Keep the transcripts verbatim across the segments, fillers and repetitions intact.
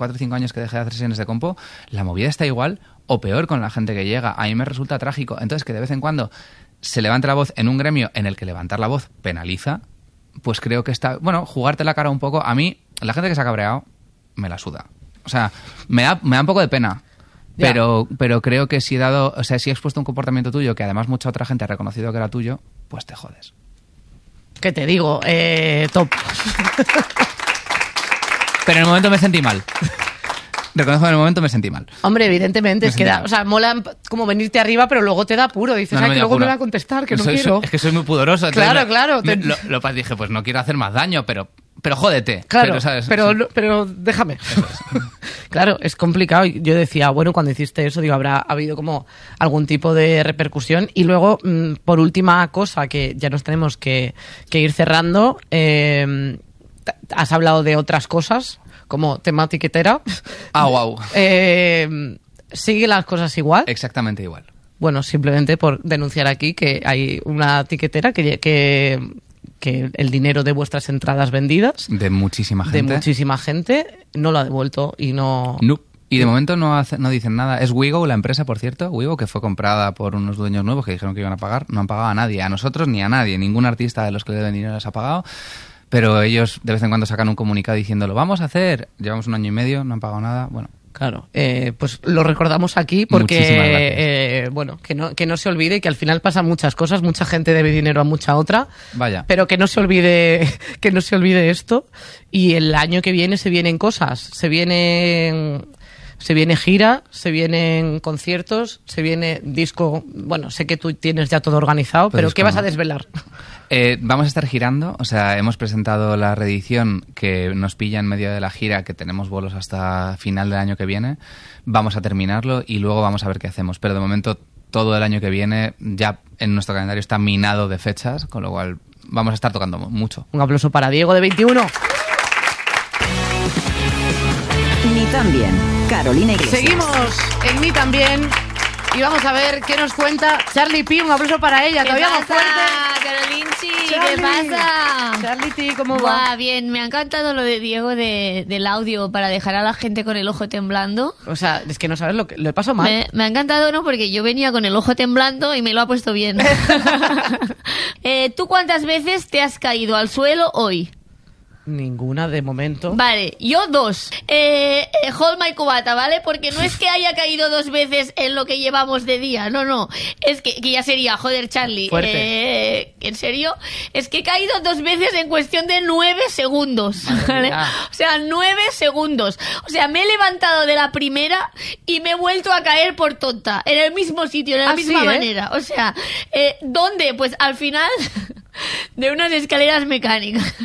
cuatro o cinco años que dejé de hacer sesiones de compo, la movida está igual o peor con la gente que llega. A mí me resulta trágico. Entonces, que de vez en cuando se levante la voz en un gremio en el que levantar la voz penaliza, pues creo que está... Bueno, jugarte la cara un poco. A mí, la gente que se ha cabreado, me la suda. O sea, me da, me da un poco de pena. Pero, pero creo que si he dado... O sea, si he expuesto un comportamiento tuyo que además mucha otra gente ha reconocido que era tuyo, pues te jodes. ¿Qué te digo? Eh, top. Pero en el momento me sentí mal. Reconozco que en el momento me sentí mal. Hombre, evidentemente, Me es que da, o sea, mola como venirte arriba, pero luego te da puro. Dices, No, no ay, me que da luego puro. me va a contestar, que no soy, quiero. soy- es que soy muy pudoroso. entonces Claro, me- claro, me- te- lo, lo pas- dije, pues no quiero hacer más daño, pero, pero jódete. Claro, pero, ¿sabes? pero, Sí. no- pero déjame. Claro, es complicado. Yo decía, bueno, cuando hiciste eso, digo, habrá habido como algún tipo de repercusión. Y luego, mm, por última cosa, que ya nos tenemos que, que ir cerrando, eh, t- has hablado de otras cosas, como tema tiquetera. Ah, wow. Eh, ¿Sigue las cosas igual? Exactamente igual. Bueno, simplemente por denunciar aquí que hay una tiquetera que, que, que el dinero de vuestras entradas vendidas De muchísima gente. de muchísima gente no lo ha devuelto y no... No. Y de momento no, hace- no dicen nada. Es Wigo, la empresa, por cierto. Wigo, que fue comprada por unos dueños nuevos que dijeron que iban a pagar. No han pagado a nadie. A nosotros ni a nadie. Ningún artista de los que le deben dinero les ha pagado. Pero ellos de vez en cuando sacan un comunicado diciendo, lo vamos a hacer. Llevamos un año y medio, no han pagado nada. Bueno, Claro, eh, pues lo recordamos aquí porque, Muchísimas gracias. eh, bueno, que no, que no se olvide que al final pasan muchas cosas, mucha gente debe dinero a mucha otra, vaya. pero que no se olvide, que no se olvide esto. Y el año que viene se vienen cosas, se vienen, se viene gira, se vienen conciertos, se viene disco. Bueno, sé que tú tienes ya todo organizado, Pues pero disco ¿qué vas no. a desvelar? Eh, vamos a estar girando, o sea, hemos presentado la reedición que nos pilla en medio de la gira, que tenemos vuelos hasta final del año que viene. Vamos a terminarlo y luego vamos a ver qué hacemos. Pero de momento, todo el año que viene ya en nuestro calendario está minado de fechas, con lo cual vamos a estar tocando mu- mucho. Un aplauso para Diego de veintiuno. Ni tan bien. Carolina Iglesias. Seguimos en Mí También y vamos a ver qué nos cuenta Charlie P. Un aplauso para ella, ¿Qué todavía más pasa, fuerte. Carolinchi? Charlie. ¿Qué pasa? Charlie P, ¿cómo Buah, va? bien, me ha encantado lo de Diego de, del audio para dejar a la gente con el ojo temblando. O sea, es que no sabes lo que lo he pasado mal. Me, me ha encantado, ¿no? Porque yo venía con el ojo temblando y me lo ha puesto bien. eh, ¿Tú cuántas veces te has caído al suelo hoy? Ninguna de momento. Vale, yo dos. Eh, eh, hold my cubata, ¿vale? Porque no es que haya caído dos veces en lo que llevamos de día, no, no. Es que, que ya sería, joder, Charlie. Fuerte. Eh, ¿En serio? Es que he caído dos veces en cuestión de nueve segundos. ¿Vale? mía. O sea, nueve segundos. O sea, me he levantado de la primera y me he vuelto a caer por tonta. En el mismo sitio, en la Ah, misma sí, ¿eh? manera. O sea, eh, ¿dónde? Pues al final de unas escaleras mecánicas.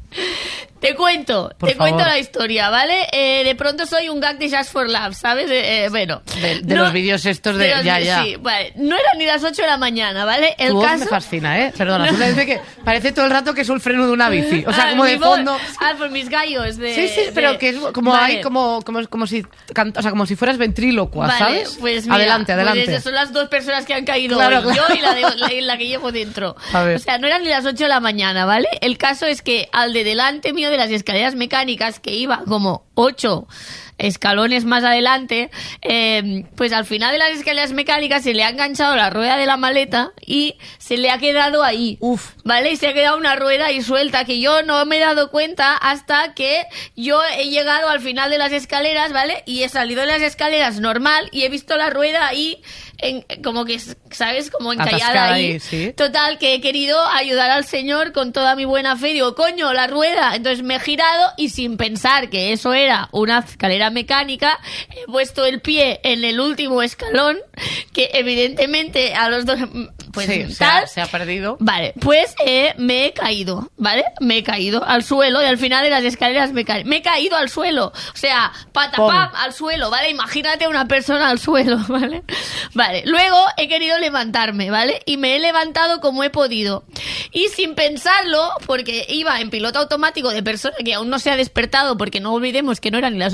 Te cuento, Por te favor. cuento la historia, ¿vale? Eh, de pronto soy un gag de Just for Love, ¿sabes? Eh, eh, bueno. De, de No- los vídeos estos de... de los- ya, ya. Sí, vale. No eran ni las ocho de la mañana, ¿vale? El Tu voz caso... me fascina, ¿eh? Perdona, simplemente que parece todo el rato que es el freno de una bici. O sea, Ah, como mi de voz- fondo... Ah, por mis gallos de... Sí, sí, pero de- que es como Vale. hay como, como, como si canta- o sea, como si fueras ventrílocua, Vale, ¿sabes? pues mira, adelante, adelante. pues esas son las dos personas que han caído Claro, hoy, claro. yo y la, de- la, la que llevo dentro. A ver. O sea, no eran ni las ocho de la mañana, ¿vale? El caso es que al de delante mío de las escaleras mecánicas, que iba como ocho escalones más adelante, eh, pues al final de las escaleras mecánicas se le ha enganchado la rueda de la maleta y se le ha quedado ahí. Uf. ¿Vale? Y se ha quedado una rueda ahí suelta que yo no me he dado cuenta hasta que yo he llegado al final de las escaleras, ¿vale? Y he salido de las escaleras normal y he visto la rueda ahí, en, como que, ¿sabes? Como encallada Atascada ahí. ahí, sí. Total, que he querido ayudar al señor con toda mi buena fe. Digo, coño, la rueda. Entonces me he girado y sin pensar que eso era una escalera mecánica, he puesto el pie en el último escalón, que evidentemente a los dos, pues Sí, se tal. ha, se ha perdido. Vale, pues eh, me he caído, ¿vale? Me he caído al suelo y al final de las escaleras me, ca- me he caído al suelo. O sea, patapam, al suelo, ¿vale? Imagínate una persona al suelo, ¿vale? Vale, luego he querido levantarme, ¿vale? Y me he levantado como he podido. Y sin pensarlo, porque iba en piloto automático de persona que aún no se ha despertado, porque no olvidemos que no eran ni las ocho de la mañana,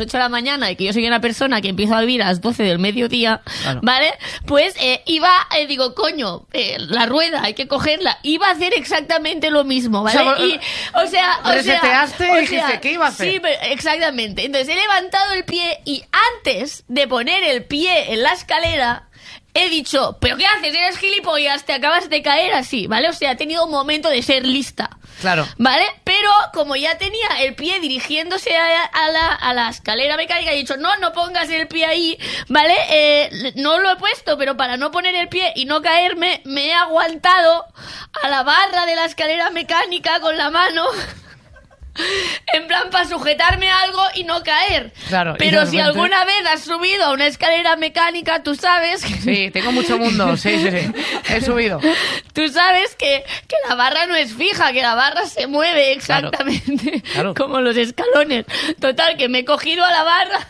mañana y que yo soy una persona que empiezo a vivir a las doce del mediodía, Claro. ¿vale? Pues eh, iba, eh, digo, coño, eh, la rueda hay que cogerla. Iba a hacer exactamente lo mismo, ¿vale? O sea, y, o sea, o reseteaste sea, y dijiste, ¿qué iba a hacer? Sí, pero- exactamente. Entonces he levantado el pie y antes de poner el pie en la escalera he dicho, ¿pero qué haces? Eres gilipollas, te acabas de caer así, ¿vale? O sea, he tenido un momento de ser lista. Claro. ¿Vale? Pero como ya tenía el pie dirigiéndose a, a la, a la escalera mecánica, he dicho, no, no pongas el pie ahí, ¿vale? Eh, no lo he puesto, pero para no poner el pie y no caerme, me he aguantado a la barra de la escalera mecánica con la mano. En plan, para sujetarme a algo y no caer. Claro, y Pero de si repente- alguna vez has subido a una escalera mecánica, tú sabes que... Sí, tengo mucho mundo, sí, sí, sí. He subido. Tú sabes que, que la barra no es fija, que la barra se mueve exactamente Claro. como los escalones. Total, que me he cogido a la barra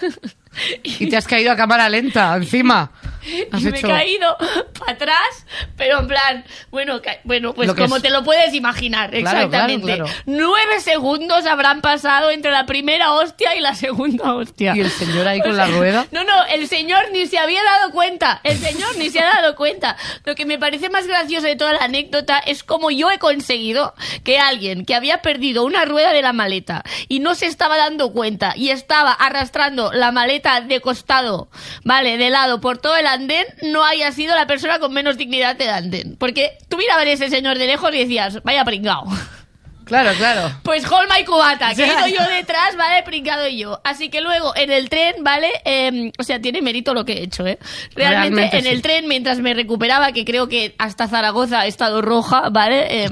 Y te has caído a cámara lenta, encima. Has y me hecho... he caído para atrás, pero en plan, bueno, ca- bueno pues Lo que como es- te lo puedes imaginar, Claro, exactamente. claro, claro. Nueve segundos habrán pasado entre la primera hostia y la segunda hostia. Y el señor ahí O con sea, la rueda. No, no, el señor ni se había dado cuenta. El señor ni se ha dado cuenta. Lo que me parece más gracioso de toda la anécdota es cómo yo he conseguido que alguien que había perdido una rueda de la maleta y no se estaba dando cuenta y estaba arrastrando la maleta de costado, vale, de lado por todo el andén, no haya sido la persona con menos dignidad del andén. Porque tú mirabas a ese señor de lejos y decías, vaya pringao. Claro, claro. Pues Holma y Cubata, que he Ya. ido yo detrás, ¿vale? Pringado yo. Así que luego en el tren, ¿vale? Eh, o sea, tiene mérito lo que he hecho, ¿eh? Realmente, Realmente en sí. el tren, mientras me recuperaba, que creo que hasta Zaragoza he estado roja, ¿vale? Eh,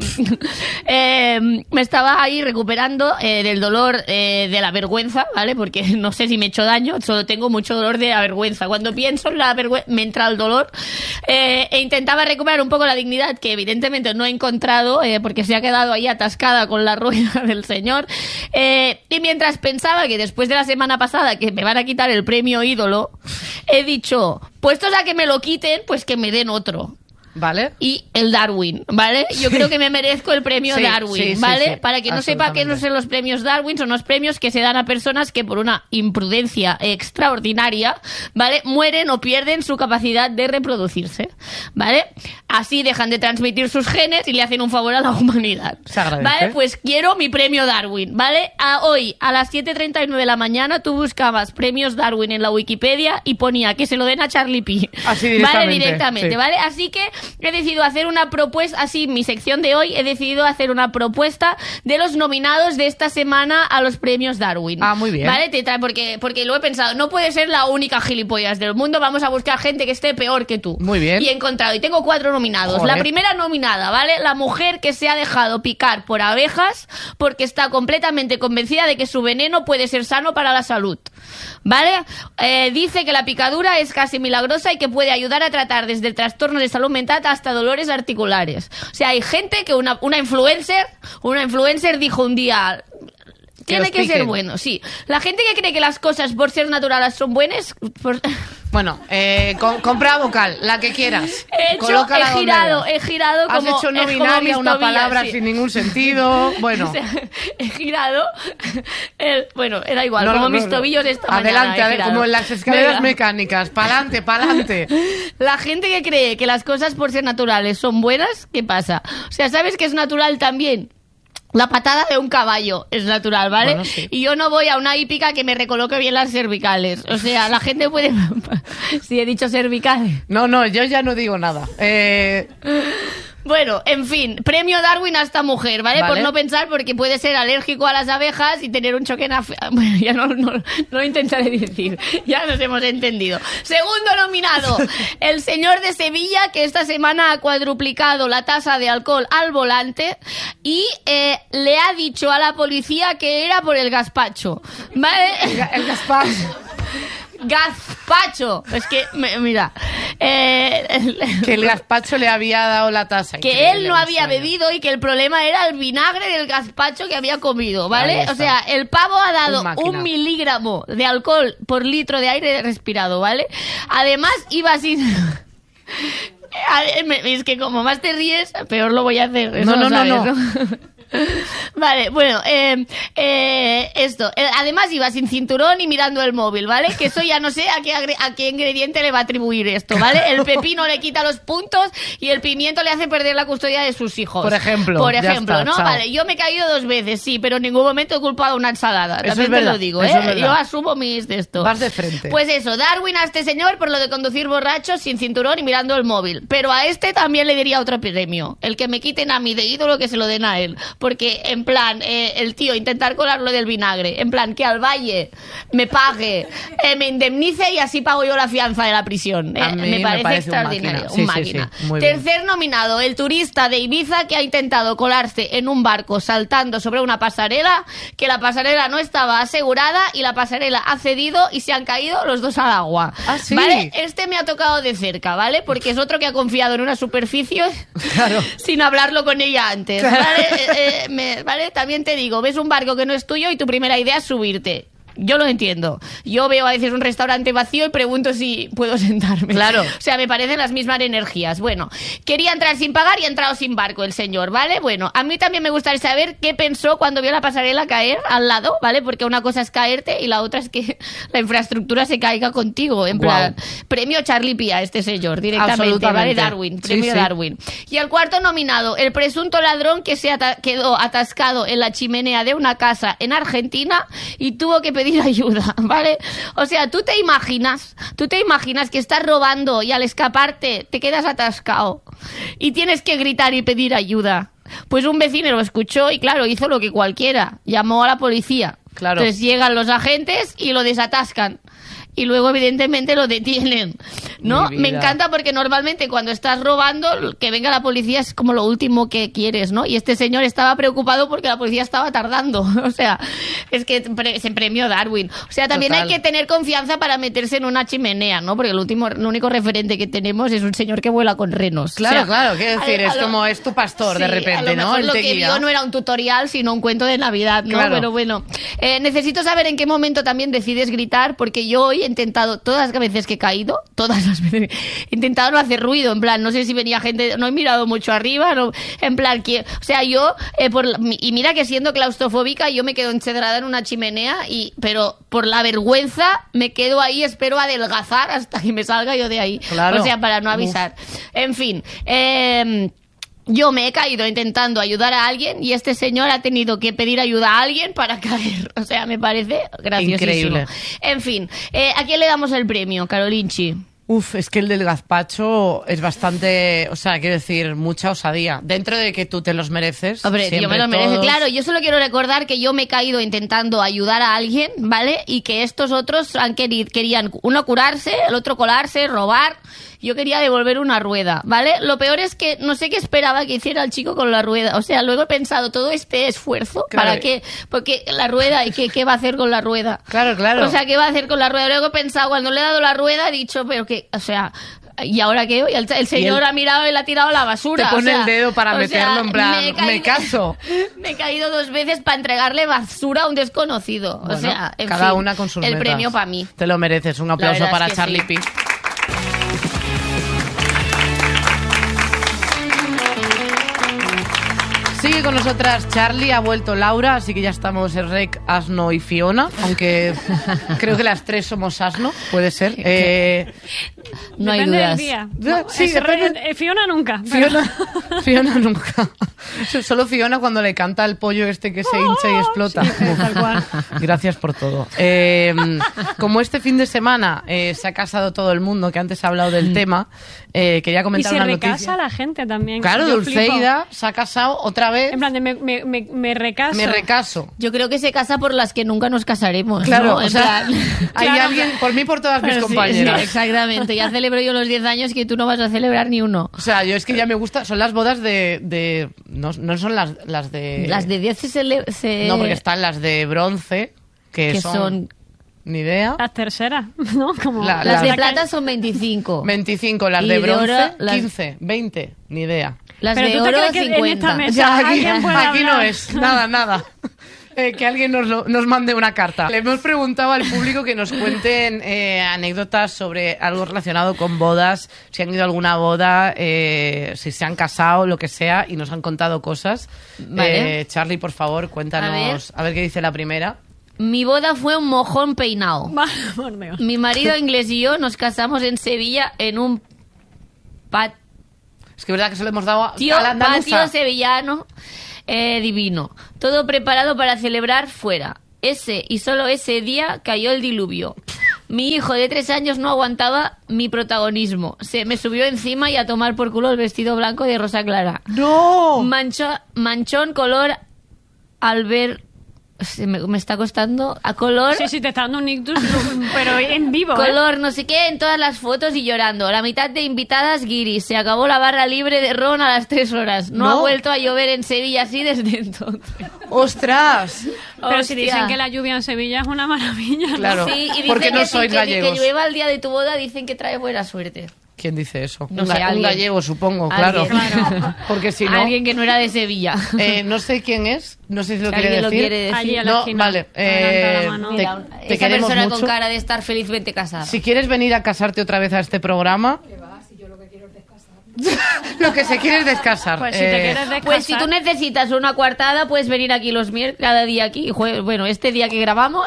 eh, me estaba ahí recuperando eh, del dolor, eh, de la vergüenza, ¿vale? Porque no sé si me he hecho daño, solo tengo mucho dolor de la vergüenza. Cuando pienso en la vergüenza, me entra el dolor. Eh, e intentaba recuperar un poco la dignidad, que evidentemente no he encontrado, eh, porque se ha quedado ahí atascada con la rueda del señor. Eh, y mientras pensaba que después de la semana pasada que me van a quitar el premio ídolo, he dicho, puestos a que me lo quiten, pues que me den otro. ¿Vale? Y el Darwin, ¿vale? Yo creo que me merezco el premio Sí, Darwin, sí, sí, ¿vale? sí, Para que no sepa que no absolutamente. son los premios Darwin, son los premios que se dan a personas que por una imprudencia extraordinaria, ¿vale? Mueren o pierden su capacidad de reproducirse, ¿vale? Así dejan de transmitir sus genes y le hacen un favor a la humanidad. Se agradece. ¿Vale? Pues quiero mi premio Darwin, ¿vale? A hoy, a las siete treinta y nueve de la mañana, tú buscabas premios Darwin en la Wikipedia y ponía que se lo den a Charlie P. Así ¿Vale? directamente, Directamente, sí. ¿vale? Así que he decidido hacer una propuesta, así mi sección de hoy, he decidido hacer una propuesta de los nominados de esta semana a los premios Darwin. Ah, muy bien. ¿Vale? Te trae- porque, porque lo he pensado, no puede ser la única gilipollas del mundo, vamos a buscar gente que esté peor que tú. Muy bien. Y he encontrado, y tengo cuatro nominados. Joder. La primera nominada, ¿vale? La mujer que se ha dejado picar por abejas porque está completamente convencida de que su veneno puede ser sano para la salud. ¿Vale? Eh, dice que la picadura es casi milagrosa y que puede ayudar a tratar desde trastornos de salud mental hasta dolores articulares. O sea, hay gente que una, una influencer, una influencer dijo un día, tiene os que ser piquen. bueno, sí. La gente que cree que las cosas por ser naturales son buenas, por- Bueno, eh, com- compra vocal, la que quieras. he hecho, Colócala he donde girado, veas. he girado Has como, hecho no es como binaria mis una tobillas, palabra sí. sin ningún sentido. Bueno, O sea, he girado. el- bueno, era igual, No, como no, mis no. tobillos esta Adelante, mañana. he ade- girado. como en las escaleras Venga. mecánicas. Pa'lante, pa'lante. La gente que cree que las cosas por ser naturales son buenas, ¿qué pasa? O sea, ¿sabes qué es natural también? La patada de un caballo es natural, ¿vale? Bueno, sí. Y yo no voy a una hípica que me recoloque bien las cervicales. O sea, la gente puede... Si he dicho cervicales. No, no, yo ya no digo nada. Eh, Bueno, en fin, premio Darwin a esta mujer, ¿vale? Vale. Por no pensar, porque puede ser alérgico a las abejas y tener un choque en... af- Bueno, ya no, no, no lo intentaré decir, ya nos hemos entendido. Segundo nominado, el señor de Sevilla, que esta semana ha cuadruplicado la tasa de alcohol al volante y eh, le ha dicho a la policía que era por el gazpacho, ¿vale? el Gaspar. Gazpacho. Es que, me- mira... Eh, el- Que el gazpacho le había dado la taza. que Increíble, él no me había suena. bebido y que el problema era el vinagre del gazpacho que había comido, Ahí ¿vale? está. O sea, el pavo ha dado Un máquina. un miligramo de alcohol por litro de aire respirado, ¿vale? Además, iba sin... A ver, me- Es que como más te ríes, peor lo voy a hacer. Eso No, no, lo no, sabes, no. Vale, bueno, eh, eh, esto. Eh, además iba sin cinturón y mirando el móvil, ¿vale? Que eso ya no sé a qué, agre- a qué ingrediente le va a atribuir esto, ¿vale? El pepino le quita los puntos y el pimiento le hace perder la custodia de sus hijos. Por ejemplo. Por ya ejemplo, está, ¿no? chao. Vale, yo me he caído dos veces, sí, pero en ningún momento he culpado una ensalada. Eso También es te verdad, lo digo, eso ¿eh? es verdad. Yo asumo mis de esto. Vas de frente. Pues eso, Darwin a este señor por lo de conducir borracho, sin cinturón y mirando el móvil. Pero a este también le diría otro premio. El que me quiten a mí de ídolo, que se lo den a él. Porque, en plan, eh, el tío intentar colarlo del vinagre. En plan, que al Valle me pague, eh, me indemnice y así pago yo la fianza de la prisión. Eh, A mí me, me parece parece un extraordinario. máquina. Un Sí, sí, máquina. sí, muy bien. Tercer nominado, el turista de Ibiza que ha intentado colarse en un barco saltando sobre una pasarela, que la pasarela no estaba asegurada y la pasarela ha cedido y se han caído los dos al agua. Ah, sí. ¿Vale? Este me ha tocado de cerca, ¿vale? Porque es otro que ha confiado en una superficie Claro. sin hablarlo con ella antes, ¿vale? Eh, eh, me- ¿vale? También te digo, ves un barco que no es tuyo y tu primera idea es subirte. Yo lo entiendo. Yo veo a veces un restaurante vacío y pregunto si puedo sentarme. Claro. O sea, me parecen las mismas energías. Bueno, quería entrar sin pagar y ha entrado sin barco el señor, ¿vale? Bueno, a mí también me gustaría saber qué pensó cuando vio la pasarela caer al lado, ¿vale? Porque una cosa es caerte y la otra es que la infraestructura se caiga contigo. En plan, Guau. premio Charlie Pía este señor, directamente, Absolutamente. ¿vale? Darwin, Sí, premio sí. Darwin. Y el cuarto nominado, el presunto ladrón que se ata- quedó atascado en la chimenea de una casa en Argentina y tuvo que pedir ayuda, ¿vale? O sea, tú te imaginas, tú te imaginas que estás robando y al escaparte te quedas atascado y tienes que gritar y pedir ayuda. Pues un vecino lo escuchó y claro, hizo lo que cualquiera, llamó a la policía. Claro. Entonces llegan los agentes y lo desatascan. Y luego, evidentemente, lo detienen, ¿no? Mi Me vida. encanta porque normalmente cuando estás robando, que venga la policía es como lo último que quieres, ¿no? Y este señor estaba preocupado porque la policía estaba tardando. O sea, es que pre- se premió Darwin. O sea, también Total. hay que tener confianza para meterse en una chimenea, ¿no? Porque el último, el único referente que tenemos es un señor que vuela con renos. Claro, O sea, claro, quiero decir, a- a es lo- como es tu pastor de Sí, repente, a lo ¿no? mejor Él lo te que guía. vio no era un tutorial, sino un cuento de Navidad, ¿no? Claro. Pero bueno, eh, necesito saber en qué momento también decides gritar, porque yo hoy he intentado, todas las veces que he caído, todas las veces, he intentado no hacer ruido, en plan, no sé si venía gente, no he mirado mucho arriba, no, en plan, que, o sea, yo, eh, por, la- y mira que siendo claustrofóbica, yo me quedo encerrada en una chimenea, y pero por la vergüenza me quedo ahí, espero adelgazar hasta que me salga yo de ahí. Claro. O sea, para no avisar. En fin, eh... Yo me he caído intentando ayudar a alguien y este señor ha tenido que pedir ayuda a alguien para caer. O sea, me parece graciosísimo. Increíble. En fin, eh, ¿a quién le damos el premio, Carolinchi? Uf, es que el del gazpacho es bastante, o sea, quiero decir, mucha osadía. Dentro de que tú te los mereces. Hombre, yo siempre me lo merezco. todos- Claro, yo solo quiero recordar que yo me he caído intentando ayudar a alguien, ¿vale? Y que estos otros han querido, querían, uno curarse, el otro colarse, robar. Yo quería devolver una rueda, ¿vale? Lo peor es que no sé qué esperaba que hiciera el chico con la rueda. O sea, luego he pensado, todo este esfuerzo, Claro. ¿para qué? Porque la rueda, ¿y qué, qué va a hacer con la rueda? Claro, claro. O sea, ¿qué va a hacer con la rueda? Luego he pensado, cuando le he dado la rueda, he dicho, pero que, o sea, ¿y ahora qué? Y el, el señor él ha mirado y le ha tirado a la basura. te pone o sea, el dedo para o meterlo sea, en plan, he me caso. Me he caído dos veces para entregarle basura a un desconocido. Bueno, o sea, en cada fin, una con sus el metas. premio para mí. Te lo mereces. Un aplauso verdad es para que Charlie sí. Pi. Sigue con nosotras Charlie, ha vuelto Laura, así que ya estamos en Rec, Asno y Fiona, aunque creo que las tres somos Asno, puede ser. Eh, No hay Depende dudas. del día. No, sí, Es depende- re- eh, Fiona nunca. pero- Fiona, Fiona nunca. Solo Fiona cuando le canta el pollo este que se hincha y explota. sí, tal cual. Gracias por todo. Eh, como este fin de semana eh, se ha casado todo el mundo, que antes ha hablado del tema, eh, quería Y comentar se una recasa noticia. la gente también. Claro, Yo flipo. Dulceida se ha casado otra vez. En plan de me, me, me, me recaso. Me recaso. Yo creo que se casa por las que nunca nos casaremos. Claro, ¿no? o En sea, plan- hay Claro, alguien, por mí, por todas mis pero sí, compañeras. Sí, exactamente. Ya celebro yo los diez años que tú no vas a celebrar ni uno. O sea, yo es que ya me gusta, son las bodas de... de no, no son las, las de... Las de diez se, cele- se- No, porque están las de bronce, que, que son... son... Ni idea. Las terceras, ¿no? Como La- Las de la- plata son veinticinco. veinticinco, las Y de de bronce, oro, las- quince, veinte, ni idea. Las Pero de tú te oro, crees que en esta cincuenta. mesa Ya, aquí, alguien puede aquí no hablar. es, nada, nada. Eh, que alguien nos, lo, nos mande una carta. Le hemos preguntado al público que nos cuenten eh, anécdotas sobre algo relacionado con bodas, si han ido a alguna boda, eh, si se han casado, lo que sea, y nos han contado cosas. Vale. Eh, Charlie, por favor, cuéntanos. A ver. A ver qué dice la primera. Mi boda fue un mojón peinado. Por Dios. Mi marido inglés y yo nos casamos en Sevilla en un patio Es que es verdad que se lo hemos dado a, Tío, a la andaluza. patio sevillano eh, divino. Todo preparado para celebrar fuera. Ese y solo ese día cayó el diluvio. Mi hijo de tres años no aguantaba mi protagonismo. Se me subió encima y a tomar por culo el vestido blanco de rosa clara. ¡No! Mancho- manchón color al ver... Se me, me está costando a color... Sí, sí, te está dando un ictus, pero en vivo, ¿eh? Color, no sé qué, en todas las fotos y llorando. La mitad de invitadas guiris. Se acabó la barra libre de ron a las tres horas. No, No. ha vuelto a llover en Sevilla así desde entonces. ¡Ostras! Pero si Hostia. dicen que la lluvia en Sevilla es una maravilla, ¿no? Claro. Sí, y dicen ¿Por qué no que si- sois que, gallegos? que llueva el día de tu boda dicen que trae buena suerte. ¿Quién dice eso? No un, sé, ga- un alguien. gallego, supongo, Alguien. claro. Claro. Porque si no... Alguien que no era de Sevilla. Eh, no sé quién es, no sé si lo Si quiere alguien lo decir. quiere decir. Allí a la No, esquina. vale. Levanta eh, la mano. te, Mira, te esa queremos persona mucho. con cara de estar felizmente casada. Si quieres venir a casarte otra vez a este programa... lo que se quiere es descasar. Pues si Eh, te quieres descasar... Pues si tú necesitas una coartada, puedes venir aquí los miércoles, cada día aquí. Jue- Bueno, este día que grabamos.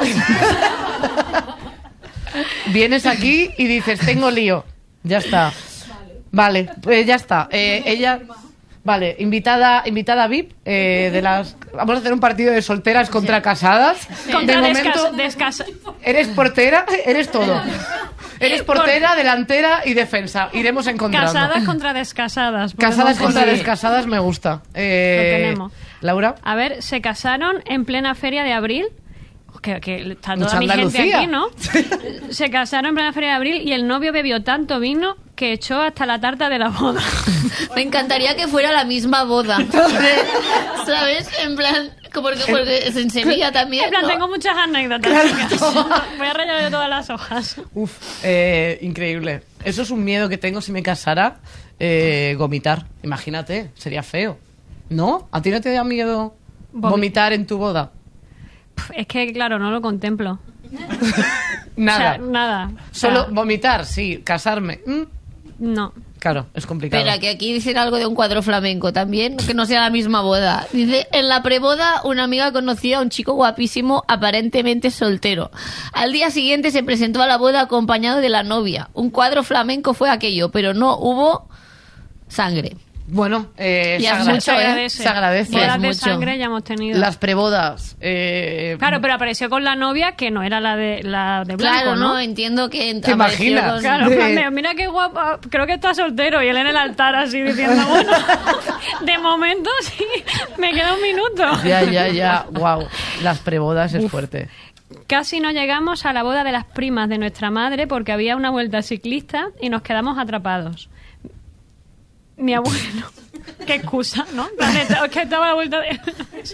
Vienes aquí y dices, tengo lío. Ya está. Vale, pues ya está. Eh, ella... Vale, invitada, invitada V I P eh, de las... Vamos a hacer un partido de solteras contra casadas. Contra de descas- momento, descasa- eres portera, eres todo. Eres portera, delantera y defensa. Iremos encontrando. Casadas contra descasadas. Casadas podemos contra decir. descasadas me gusta. Eh, Lo tenemos. Laura. A ver, se casaron en plena feria de abril. Que, que está toda Mucha mi gente Andalucía. aquí, ¿no? Se casaron en plena feria de abril y el novio bebió tanto vino que echó hasta la tarta de la boda. Me encantaría que fuera la misma boda. ¿Sabes? En plan, como porque, porque es en Sevilla también. En plan, ¿no? tengo muchas anécdotas. chicas. Voy a rellenar de todas las hojas. Uf, eh, increíble. Eso es un miedo que tengo si me casara, eh, vomitar. Imagínate, sería feo. ¿No? ¿A ti no te da miedo Vomi- vomitar en tu boda? Pf, Es que, claro, no lo contemplo. Nada. O sea, nada. O sea, Solo vomitar, sí. Casarme. mm, No. Claro, es complicado. Espera, que aquí dicen algo de un cuadro flamenco también, que no sea la misma boda. Dice, en la preboda una amiga conocía a un chico guapísimo, aparentemente soltero. Al día siguiente se presentó a la boda acompañado de la novia. Un cuadro flamenco fue aquello, pero no hubo sangre. Bueno, eh, Ya se, es agra- mucho, se ¿eh? agradece. se agradece. Bodas Es de mucho. sangre ya hemos tenido. Las prebodas. Eh, Claro, pero apareció con la novia que no era la de la de blanco, Claro, ¿no? ¿no? Entiendo que... ¿Te apareció imaginas? con- Claro, De- en plan de, mira qué guapa, creo que está soltero y él en el altar así diciendo, bueno, de momento sí, me queda un minuto. Ya, ya, ya. Wow. Las prebodas es fuerte. Casi no llegamos a la boda de las primas de nuestra madre porque había una vuelta ciclista y nos quedamos atrapados. Mi abuelo. Qué excusa, ¿no? Es que estaba a la vuelta de...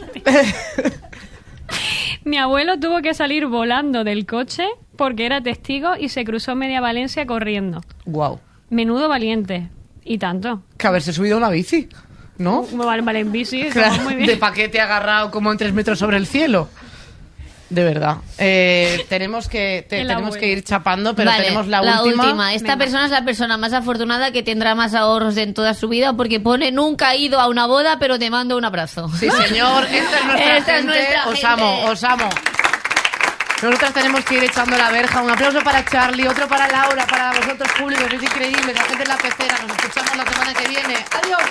Mi abuelo tuvo que salir volando del coche porque era testigo y se cruzó media Valencia corriendo. Wow. Menudo valiente. Y tanto. Que haberse subido a una bici, ¿no? Vale, vale, en bici, estamos Claro, muy bien. de paquete agarrado como en tres metros sobre el cielo. De verdad. Eh, tenemos que te- El tenemos abuelo. que ir chapando, pero Vale, tenemos la, última. Esta Venga. persona es la persona más afortunada que tendrá más ahorros en toda su vida porque pone nunca he ido a una boda, pero te mando un abrazo. Sí, señor. Esta es nuestra Esta es gente. nuestra os gente. amo, os amo. Nosotras tenemos que ir echando la verja. Un aplauso para Charlie, otro para Laura, para vosotros públicos. Es increíble. La gente en la pecera. Nos escuchamos la semana que viene. Adiós.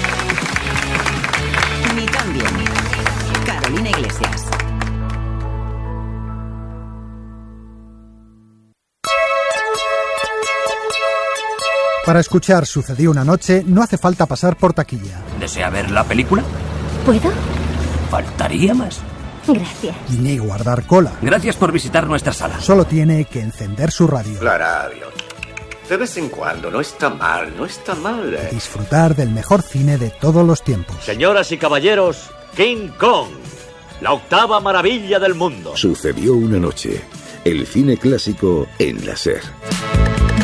Ni tan bien. Carolina Iglesias. Para escuchar Sucedió una noche no hace falta pasar por taquilla. ¿Desea ver la película? ¿Puedo? Faltaría más. Gracias. Ni guardar cola. Gracias por visitar nuestra sala. Solo tiene que encender su radio. La radio. De vez en cuando, no está mal, no está mal. eh. Disfrutar del mejor cine de todos los tiempos. Señoras y caballeros, King Kong, la octava maravilla del mundo. Sucedió una noche. El cine clásico en la SER.